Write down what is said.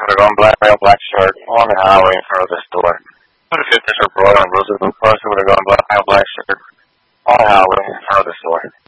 would have gone black male, black shirt on the highway in front of the store. Would have fit this report on Roosevelt Plus. Would have gone black male, black shirt on the highway in front of the store.